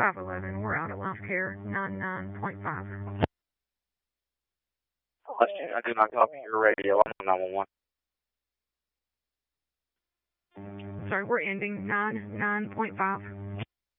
511. We're out of life care 99.5. I do not copy your radio. I'm on 911. Sorry, we're ending 99.5.